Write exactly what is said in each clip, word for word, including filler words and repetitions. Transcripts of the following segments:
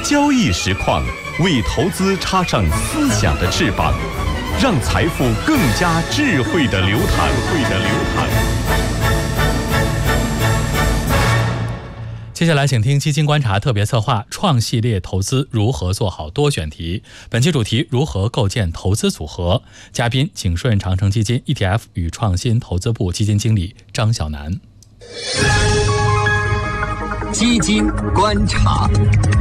交易实况，为投资插上思想的翅膀，让财富更加智慧的流淌，会的流淌。 接下来请听基金观察特别策划创系列投资如何做好多选题，本期主题如何构建投资组合，嘉宾景顺长城基金 E T F 与创新投资部基金经理张晓楠。 基金观察。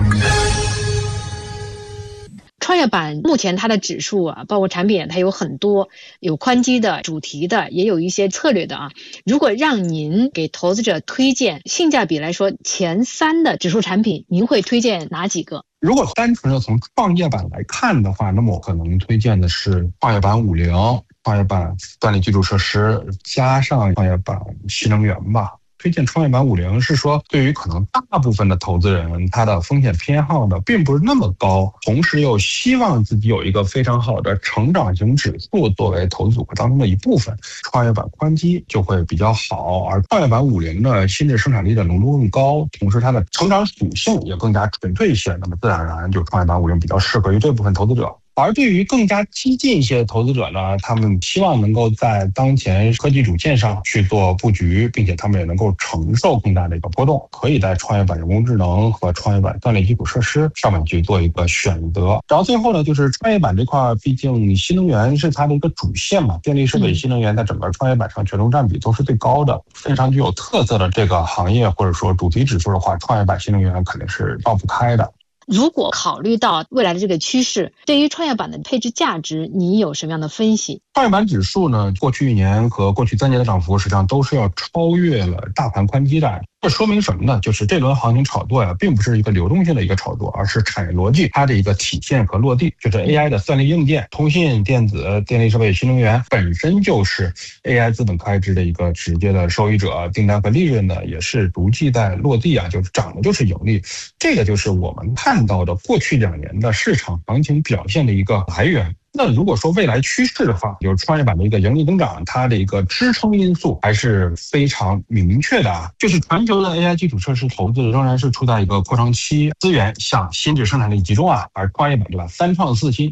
创业板目前它的指数啊，包括产品它有很多，有宽基的、主题的，也有一些策略的啊。如果让您给投资者推荐性价比来说前三的指数产品，您会推荐哪几个？ 如果单纯的从创业板来看的话，那么我可能推荐的是创业板五零、创业板锻炼基础设施加上创业板新能源吧。推荐创业板五零是说，对于可能大部分的投资人，他的风险偏好呢并不是那么高，同时又希望自己有一个非常好的成长型指数作为投资组合当中的一部分，创业板宽基就会比较好。而创业板五零的新质生产力的浓度更高，同时它的成长属性也更加纯粹一些，那么自然而然就创业板五零比较适合于这部分投资者。而对于更加激进一些的投资者呢，他们希望能够在当前科技主线上去做布局，并且他们也能够承受更大的一个波动，可以在创业板人工智能和创业板锻炼基础设施上面去做一个选择。然后最后呢，就是创业板这块，毕竟新能源是它的一个主线嘛，电力设备新能源在整个创业板上权重占比都是最高的，非常具有特色的这个行业或者说主题指数的话，创业板新能源肯定是绕不开的。 如果考虑到未来的这个趋势，对于创业板的配置价值，你有什么样的分析？ 创业板指数呢，过去一年和过去三年的涨幅实际上都是要超越了大盘宽基的。这说明什么呢？就是这轮行情炒作呀，并不是一个流动性的一个炒作，而是产业逻辑它的一个体现和落地。就是 A I 的算力硬件、通信、电子、电力设备、新能源本身就是 A I 资本开支的一个直接的受益者，订单和利润呢也是逐季在落地啊，就是涨的就是盈利。这个就是我们看到的过去两年的市场行情表现的一个来源。那如果说未来趋势的话，就是创业板的一个盈利增长，它的一个支撑因素还是非常明确的啊。就是全球的 A I 基础设施投资仍然是处在一个扩张期，资源向新质生产力集中啊，而创业板对吧，三创四新